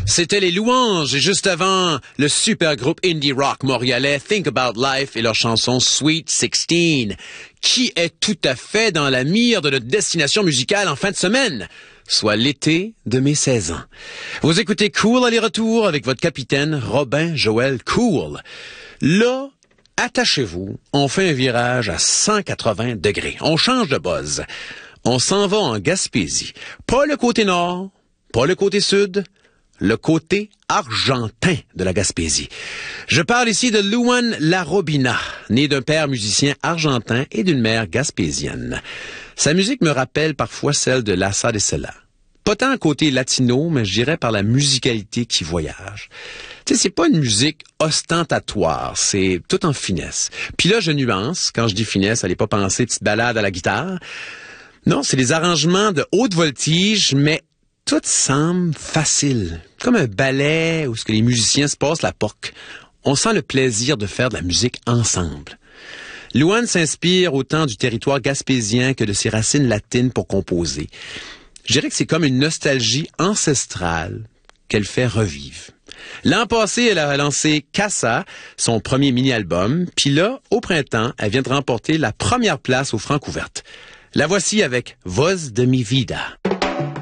C'était les Louanges et juste avant, le super groupe indie rock montréalais Think About Life et leur chanson Sweet 16, qui est tout à fait dans la mire de notre destination musicale en fin de semaine, soit l'été de mes 16 ans. Vous écoutez Cool aller-retour avec votre capitaine Robin Joël Cool. Là, attachez-vous, on fait un virage à 180 degrés. On change de buzz. On s'en va en Gaspésie. Pas le côté nord, pas le côté sud, le côté argentin de la Gaspésie. Je parle ici de Luan Larobina, né d'un père musicien argentin et d'une mère gaspésienne. Sa musique me rappelle parfois celle de Lassa de Sela. Pas tant côté latino, mais je dirais par la musicalité qui voyage. Tu sais, c'est pas une musique ostentatoire, c'est tout en finesse. Puis là, je nuance. Quand je dis finesse, allez pas penser petite balade à la guitare. Non, c'est des arrangements de haute voltige, mais tout semble facile, comme un ballet où ce que les musiciens se passent la porque. On sent le plaisir de faire de la musique ensemble. Luan s'inspire autant du territoire gaspésien que de ses racines latines pour composer. Je dirais que c'est comme une nostalgie ancestrale qu'elle fait revivre. L'an passé, elle a lancé Casa, son premier mini-album, puis là, au printemps, elle vient de remporter la première place aux Francouvertes. La voici avec Voz de mi vida.